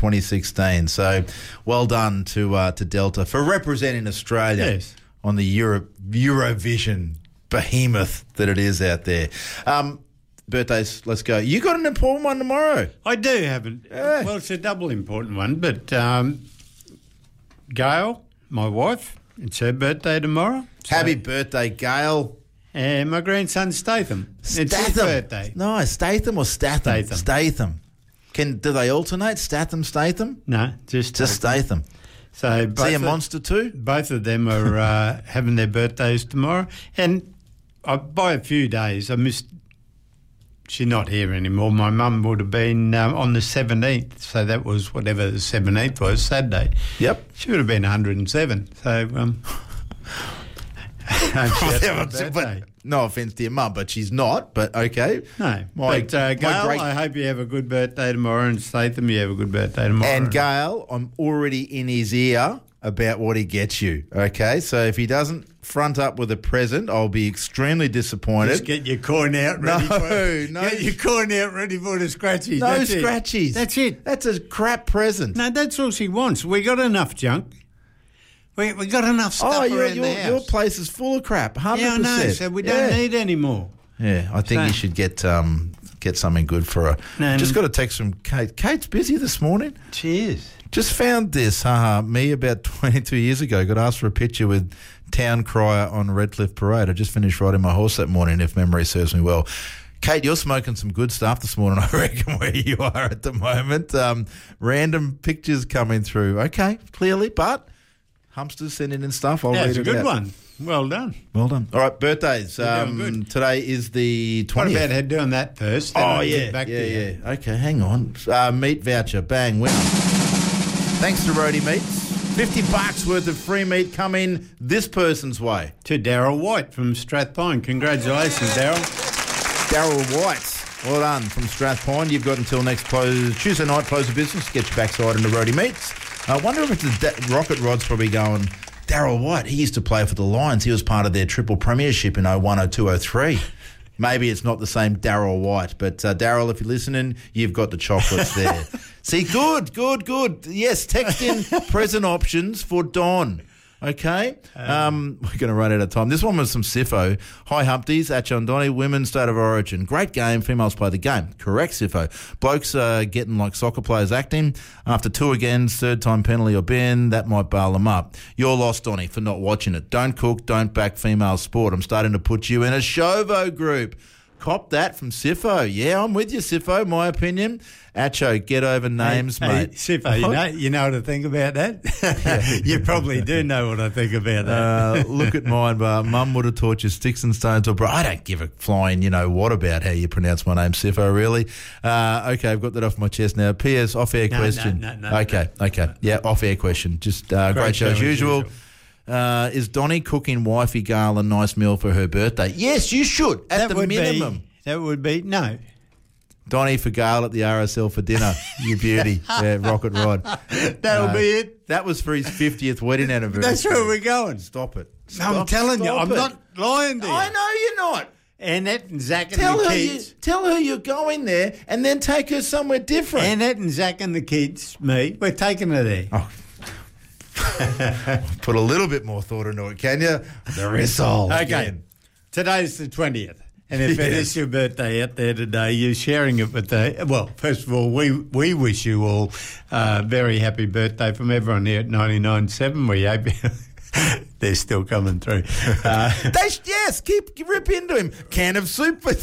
2016. So well done to Delta for representing Australia on the Eurovision behemoth that it is out there. Birthdays, let's go. You got an important one tomorrow. I do have it. Yeah. Well, it's a double important one, but Gail, my wife, it's her birthday tomorrow. So happy birthday, Gail. And my grandson Statham. It's his birthday. Nice. Statham or Statham? Statham. Do they alternate? Statham? No, just Statham. So is he a monster too? Both of them are having their birthdays tomorrow. And by a few days, I missed... She's not here anymore. My mum would have been on the 17th, so that was whatever the 17th was, Saturday. Yep. She would have been 107. So... no offence to your mum, but she's not. But okay. No. Gail, I hope you have a good birthday tomorrow, and Statham, you have a good birthday tomorrow. And Gail, I'm already in his ear about what he gets you. Okay, so if he doesn't front up with a present, I'll be extremely disappointed. Just get your coin out ready. Get your coin out ready for the scratchies. No scratchies. That's it. That's a crap present. No, that's all she wants. We got enough junk. We got enough stuff around the house. Your place is full of crap, 100%. Yeah, I know, so we don't need any more. Yeah, I think you should get something good for her. Just got a text from Kate. Kate's busy this morning. She is. Just found this. Me about 22 years ago got asked for a picture with Town Crier on Redcliffe Parade. I just finished riding my horse that morning, if memory serves me well. Kate, you're smoking some good stuff this morning, I reckon, where you are at the moment. Random pictures coming through. Okay, clearly, but... Humpsters sending in stuff. I'll read it out. That's a good one. Well done. Well done. All right, birthdays. Today is the 20th. What about doing that first? Yeah. Okay, hang on. Meat voucher, bang, winner. Thanks to Roadie Meats. $50 worth of free meat coming this person's way. To Daryl White from Strathpine. Congratulations, Daryl. Daryl White. Well done from Strathpine. You've got until next Tuesday night, close of business. Get your backside into Roadie Meats. I wonder if it's Rocket Rod's probably going, Daryl White, he used to play for the Lions. He was part of their triple premiership in 01, 02, 03. Maybe it's not the same Daryl White, but Daryl, if you're listening, you've got the chocolates there. See, good. Yes, text in present options for Don. Okay, we're going to run out of time. This one was some Siffo. Hi, Humpties, Achondoni, Women's State of Origin. Great game. Females play the game. Correct, Siffo. Blokes are getting like soccer players acting. After two agains, third time penalty or ban, that might bail them up. You're lost, Donny, for not watching it. Don't cook, don't back female sport. I'm starting to put you in a Shovo group. Cop that from Siffo. Yeah, I'm with you, Siffo, my opinion. Acho, get over names, mate. Siffo, you know what I think about that? You probably do know what I think about that. Look at mine, but Mum would have taught you sticks and stones. Or I don't give a flying, what about how you pronounce my name, Siffo, really. Okay, I've got that off my chest now. P.S. off-air question. No. Okay. Yeah, off-air question. Just great show as usual. Is Donnie cooking wifey Gail a nice meal for her birthday? Yes, you should, at the minimum. That would be, no. Donnie for Gail at the RSL for dinner. You beauty. Yeah, Rocket Rod. That'll be it. That was for his 50th wedding anniversary. That's where we're going. Stop it. I'm telling you, I'm not lying to you. I know you're not. Annette and Zach and the kids. Tell her you're going there and then take her somewhere different. Annette and Zach and the kids, we're taking her there. Oh. Put a little bit more thought into it, can you? The Rissole. Okay. Again. Today's the 20th. And if it is your birthday out there today, you're sharing it with first of all, we wish you all a very happy birthday from everyone here at 99.7. We hope they're still coming through. Yes, rip into him. Can of soup for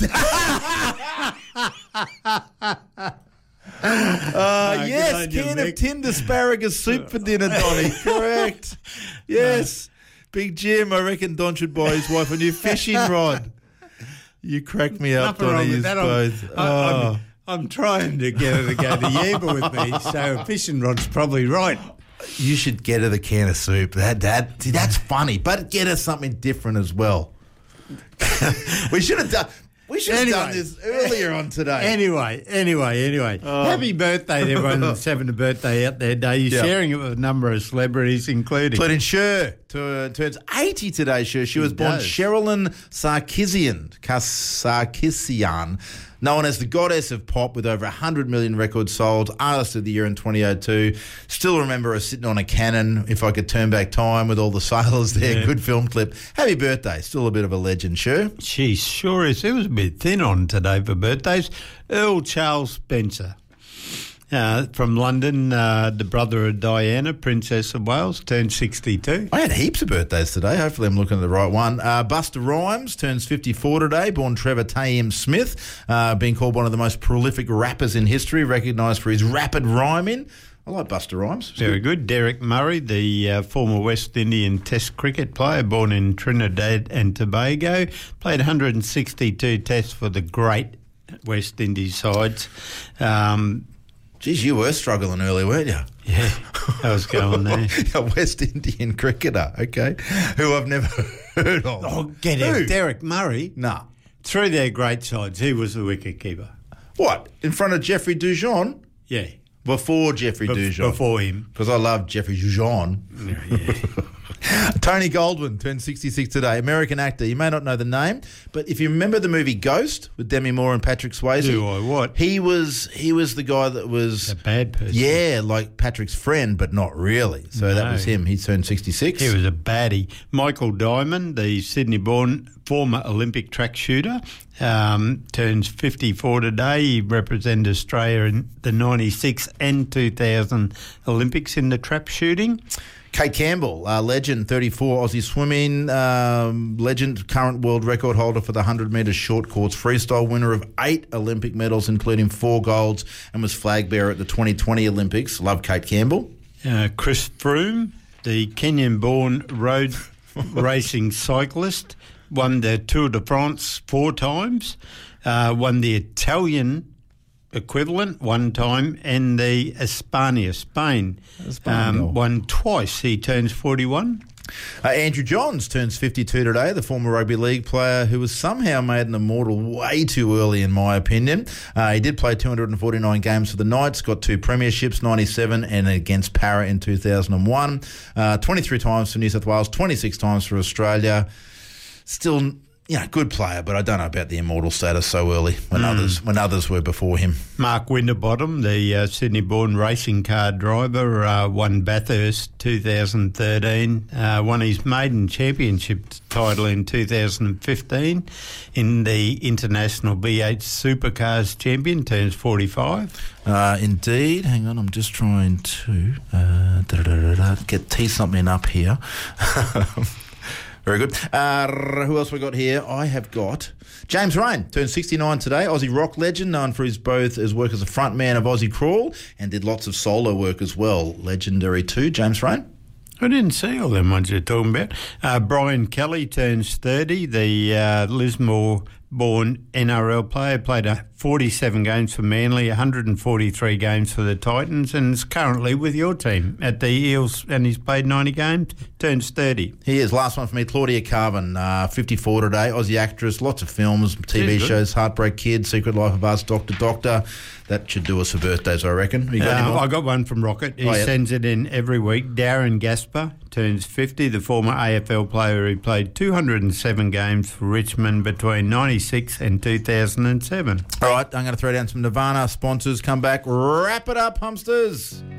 yes, can of tinned asparagus soup for dinner, Donnie. Correct. Yes. Big Jim, I reckon Don should buy his wife a new fishing rod. You crack me up, Donnie. I'm trying to get her to go to Yamba with me, so a fishing rod's probably right. You should get her the can of soup. That's funny, but get her something different as well. We should have done this earlier on today. Anyway. Happy birthday to everyone that's having a birthday out there today. You're sharing it with a number of celebrities, including... Clinton Sher turns 80 today, Sher. She was born Sherilyn Sarkisian. Known as the goddess of pop with over 100 million records sold, Artist of the Year in 2002. Still remember her sitting on a cannon, If I Could Turn Back Time, with all the sailors there. Yeah. Good film clip. Happy birthday. Still a bit of a legend, sure. She sure is. It was a bit thin on today for birthdays. Earl Charles Spencer. From London, the brother of Diana, Princess of Wales, turned 62. I had heaps of birthdays today. Hopefully I'm looking at the right one. Busta Rhymes turns 54 today, born Trevor Taim Smith, being called one of the most prolific rappers in history, recognised for his rapid rhyming. I like Busta Rhymes. Very good. Derek Murray, the former West Indian Test cricket player, born in Trinidad and Tobago, played 162 tests for the great West Indies sides. Geez, you were struggling early, weren't you? Yeah, I was going there. A West Indian cricketer, okay, who I've never heard of. Oh, get out. Derek Murray? Nah. Through their great sides, he was the wicketkeeper. What, in front of Jeffrey Dujon? Yeah. Before Jeffrey Dujon? Before him. Because I love Jeffrey Dujon. Yeah. Tony Goldwyn turned 66 today, American actor. You may not know the name, but if you remember the movie Ghost with Demi Moore and Patrick Swayze, do I what? He was the guy that was a bad person. Yeah, like Patrick's friend, but not really. So that was him. He turned 66. He was a baddie. Michael Diamond, the Sydney-born former Olympic track shooter, turns 54 today. He represented Australia in the 96 and 2000 Olympics in the trap shooting. Kate Campbell, legend, 34, Aussie swimming legend, current world record holder for the 100 metres short course freestyle, winner of 8 Olympic medals, including 4 golds, and was flag bearer at the 2020 Olympics. Love Kate Campbell. Chris Froome, the Kenyan-born road racing cyclist, won the Tour de France 4 times, won the Italian equivalent 1 time, and the España, Spain, won twice. He turns 41. Andrew Johns turns 52 today, the former rugby league player who was somehow made an immortal way too early, in my opinion. He did play 249 games for the Knights, got 2 premierships, 97 and against Para in 2001. 23 times for New South Wales, 26 times for Australia. Still, good player, but I don't know about the immortal status so early when others were before him. Mark Winterbottom, the Sydney-born racing car driver, won Bathurst 2013, won his maiden championship title in 2015 in the International B8 Supercars champion, turns 45. Indeed. Hang on, I'm just trying to tee something up here. Very good. Who else we got here? I have got James Rain, turned 69 today. Aussie rock legend, known for his work as a front man of Aussie Crawl, and did lots of solo work as well. Legendary too, James Rain. I didn't see all them ones you're talking about. Brian Kelly turns 30, the Lismore-born NRL player, played 47 games for Manly, 143 games for the Titans, and is currently with your team at the Eels, and he's played 90 games, turns 30. He is. Last one for me, Claudia Carvin, 54 today, Aussie actress, lots of films, TV shows, Heartbreak Kid, Secret Life of Us, Doctor. That should do us for birthdays, I reckon. I got one from Rocket. He sends it in every week. Darren Gasper turns 50, the former AFL player who played 207 games for Richmond between 96 and 2007. All right, I'm going to throw down some Nirvana sponsors. Come back, wrap it up, Humpsters.